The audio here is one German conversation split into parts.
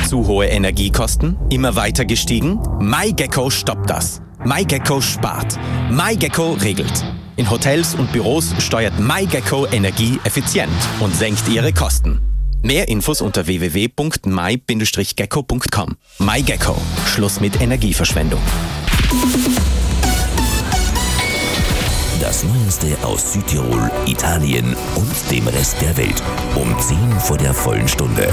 Zu hohe Energiekosten? Immer weiter gestiegen? MyGecko stoppt das. MyGecko spart. MyGecko regelt. In Hotels und Büros steuert MyGecko Energie effizient und senkt ihre Kosten. Mehr Infos unter www.my-gecko.com. MyGecko. Schluss mit Energieverschwendung. Das Neueste aus Südtirol, Italien und dem Rest der Welt. Um 10 vor der vollen Stunde.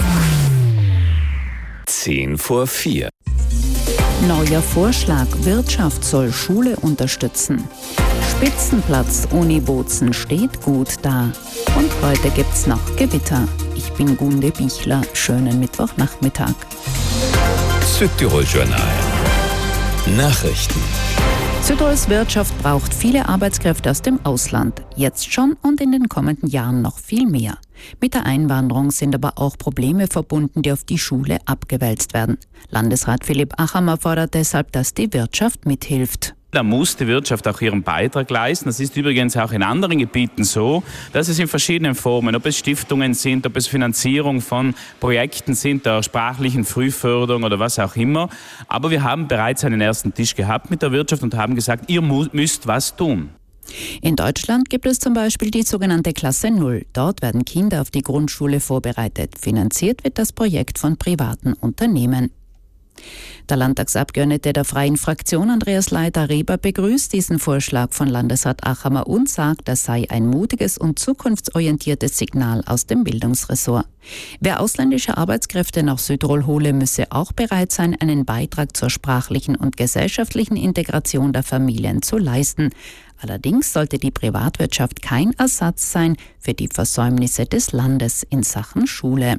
10 vor 4. Neuer Vorschlag. Wirtschaft soll Schule unterstützen. Spitzenplatz Uni Bozen steht gut da. Und heute gibt's noch Gewitter. Ich bin Gunde Bichler. Schönen Mittwochnachmittag. Südtirol Journal. Nachrichten. Südtirols Wirtschaft braucht viele Arbeitskräfte aus dem Ausland. Jetzt schon und in den kommenden Jahren noch viel mehr. Mit der Einwanderung sind aber auch Probleme verbunden, die auf die Schule abgewälzt werden. Landesrat Philipp Achammer fordert deshalb, dass die Wirtschaft mithilft. Da muss die Wirtschaft auch ihren Beitrag leisten. Das ist übrigens auch in anderen Gebieten so, dass es in verschiedenen Formen, ob es Stiftungen sind, ob es Finanzierung von Projekten sind, der sprachlichen Frühförderung oder was auch immer. Aber wir haben bereits einen ersten Tisch gehabt mit der Wirtschaft und haben gesagt, ihr müsst was tun. In Deutschland gibt es zum Beispiel die sogenannte Klasse 0. Dort werden Kinder auf die Grundschule vorbereitet. Finanziert wird das Projekt von privaten Unternehmen. Der Landtagsabgeordnete der Freien Fraktion Andreas Leiter-Reber begrüßt diesen Vorschlag von Landesrat Achammer und sagt, das sei ein mutiges und zukunftsorientiertes Signal aus dem Bildungsressort. Wer ausländische Arbeitskräfte nach Südtirol hole, müsse auch bereit sein, einen Beitrag zur sprachlichen und gesellschaftlichen Integration der Familien zu leisten. Allerdings sollte die Privatwirtschaft kein Ersatz sein für die Versäumnisse des Landes in Sachen Schule.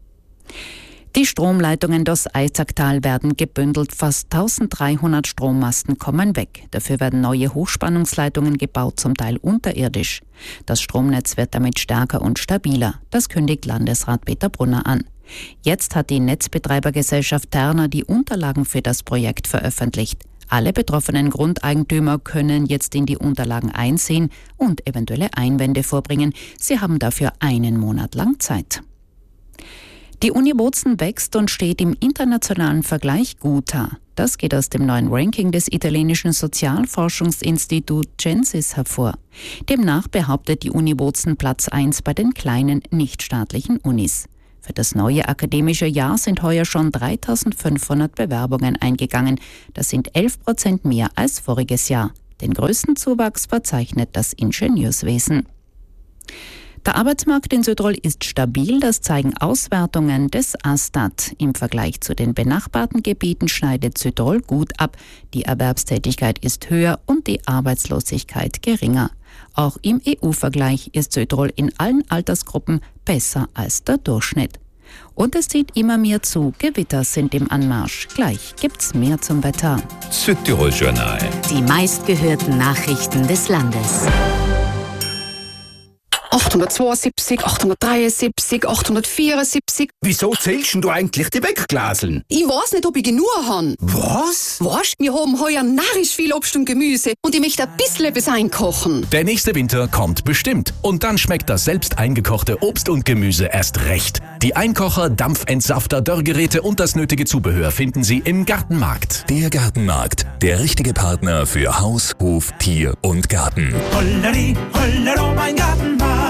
Die Stromleitungen durchs Eisacktal werden gebündelt. Fast 1300 Strommasten kommen weg. Dafür werden neue Hochspannungsleitungen gebaut, zum Teil unterirdisch. Das Stromnetz wird damit stärker und stabiler. Das kündigt Landesrat Peter Brunner an. Jetzt hat die Netzbetreibergesellschaft Terna die Unterlagen für das Projekt veröffentlicht. Alle betroffenen Grundeigentümer können jetzt in die Unterlagen einsehen und eventuelle Einwände vorbringen. Sie haben dafür einen Monat lang Zeit. Die Uni Bozen wächst und steht im internationalen Vergleich gut da. Das geht aus dem neuen Ranking des italienischen Sozialforschungsinstituts Censis hervor. Demnach behauptet die Uni Bozen Platz 1 bei den kleinen nichtstaatlichen Unis. Für das neue akademische Jahr sind heuer schon 3.500 Bewerbungen eingegangen. Das sind 11% mehr als voriges Jahr. Den größten Zuwachs verzeichnet das Ingenieurswesen. Der Arbeitsmarkt in Südtirol ist stabil, das zeigen Auswertungen des AStA. Im Vergleich zu den benachbarten Gebieten schneidet Südtirol gut ab. Die Erwerbstätigkeit ist höher und die Arbeitslosigkeit geringer. Auch im EU-Vergleich ist Südtirol in allen Altersgruppen besser als der Durchschnitt. Und es zieht immer mehr zu. Gewitter sind im Anmarsch. Gleich gibt's mehr zum Wetter. Südtirol Journal. Die meistgehörten Nachrichten des Landes. 872, 873, 874. Wieso zählst du eigentlich die Wegglaseln? Ich weiß nicht, ob ich genug habe. Was? Weißt, wir haben heuer narrisch viel Obst und Gemüse und ich möchte ein bisschen etwas einkochen. Der nächste Winter kommt bestimmt. Und dann schmeckt das selbst eingekochte Obst und Gemüse erst recht. Die Einkocher, Dampfentsafter, Dörrgeräte und das nötige Zubehör finden Sie im Gartenmarkt. Der Gartenmarkt, der richtige Partner für Haus, Hof, Tier und Garten. Holleri, Hollero, mein Gartenmarkt.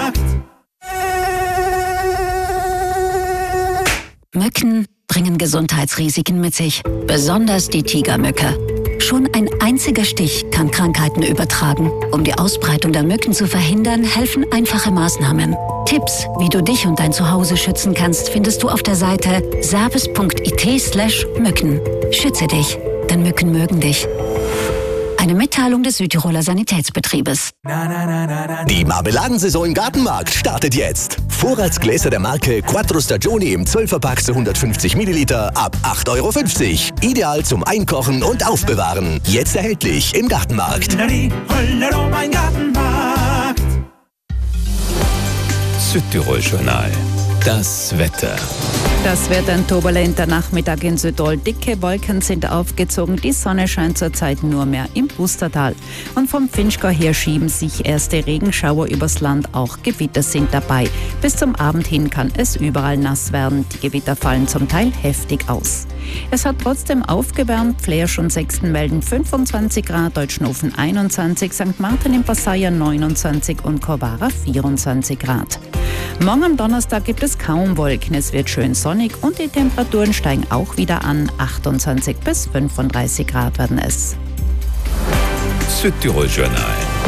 Mücken bringen Gesundheitsrisiken mit sich, besonders die Tigermücke. Schon ein einziger Stich kann Krankheiten übertragen. Um die Ausbreitung der Mücken zu verhindern, helfen einfache Maßnahmen. Tipps, wie du dich und dein Zuhause schützen kannst, findest du auf der Seite service.it/Mücken. Schütze dich, denn Mücken mögen dich. Eine Mitteilung des Südtiroler Sanitätsbetriebes. Die Marmeladensaison im Gartenmarkt startet jetzt. Vorratsgläser der Marke Quattro Stagioni im 12er-Pack zu 150 Milliliter ab 8,50 €. Ideal zum Einkochen und Aufbewahren. Jetzt erhältlich im Gartenmarkt. Hollero, mein Gartenmarkt. Südtirol Journal. Das Wetter. Das wird ein turbulenter Nachmittag in Südtirol. Dicke Wolken sind aufgezogen. Die Sonne scheint zurzeit nur mehr im Pustertal. Und vom Finchgau her schieben sich erste Regenschauer übers Land. Auch Gewitter sind dabei. Bis zum Abend hin kann es überall nass werden. Die Gewitter fallen zum Teil heftig aus. Es hat trotzdem aufgewärmt. Fläsch und Sexten melden 25 Grad, Deutschnofen 21, St. Martin im Passaia 29 und Corvara 24 Grad. Morgen am Donnerstag gibt es kaum Wolken. Es wird schön sonnig und die Temperaturen steigen auch wieder an. 28 bis 35 Grad werden es. Südtirol Journal.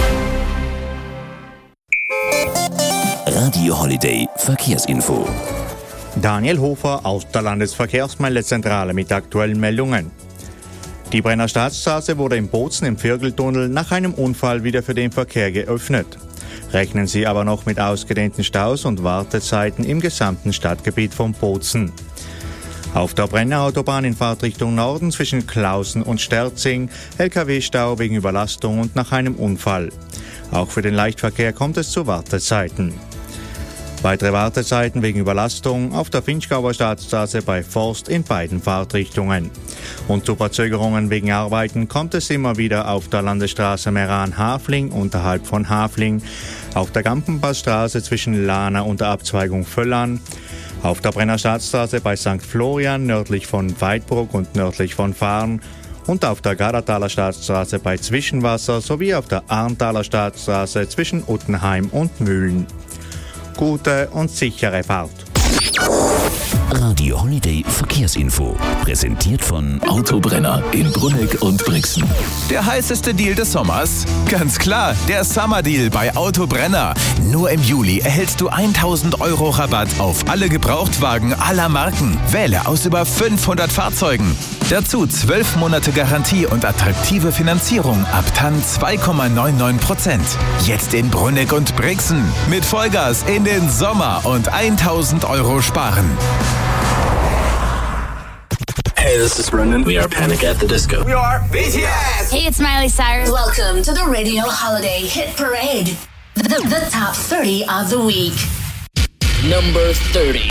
Radio Holiday Verkehrsinfo. Daniel Hofer aus der Landesverkehrsmeldezentrale mit aktuellen Meldungen. Die Brenner Staatsstraße wurde in Bozen im Vierteltunnel nach einem Unfall wieder für den Verkehr geöffnet. Rechnen Sie aber noch mit ausgedehnten Staus und Wartezeiten im gesamten Stadtgebiet von Bozen. Auf der Brenner Autobahn in Fahrtrichtung Norden zwischen Klausen und Sterzing LKW-Stau wegen Überlastung und nach einem Unfall. Auch für den Leichtverkehr kommt es zu Wartezeiten. Weitere Wartezeiten wegen Überlastung auf der Finchgauer Staatsstraße bei Forst in beiden Fahrtrichtungen. Und zu Verzögerungen wegen Arbeiten kommt es immer wieder auf der Landesstraße Meran-Hafling unterhalb von Hafling, auf der Gampenpassstraße zwischen Lahna und der Abzweigung Völlern, auf der Brenner Staatsstraße bei St. Florian nördlich von Weidbruck und nördlich von Fahren und auf der Gardertaler Staatsstraße bei Zwischenwasser sowie auf der Arntaler Staatsstraße zwischen Uttenheim und Mühlen. Gute und sichere Fahrt. Radio Holiday Verkehrsinfo. Präsentiert von Autobrenner in Brunegg und Brixen. Der heißeste Deal des Sommers? Ganz klar, der Summer Deal bei Autobrenner. Nur im Juli erhältst du 1.000 € Rabatt auf alle Gebrauchtwagen aller Marken. Wähle aus über 500 Fahrzeugen. Dazu 12 Monate Garantie und attraktive Finanzierung ab TAN 2,99%. Jetzt in Brunegg und Brixen. Mit Vollgas in den Sommer und 1.000 € sparen. Hey, this is Brendan. We are Panic at the Disco. We are BTS. Hey, it's Miley Cyrus. Welcome to the Radio Holiday Hit Parade. The top 30 of the week. Number 30.